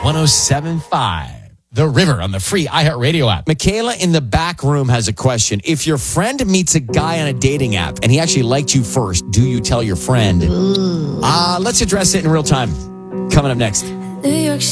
107.5. The River on the free iHeartRadio app. Michaela in the back room has a question. If your friend meets a guy on a dating app and he actually liked you first, do you tell your friend? Let's address it in real time. Coming up next. New York